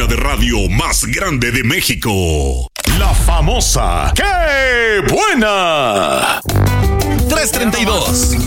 cabina de radio más grande de México. La famosa ¡Qué buena! 332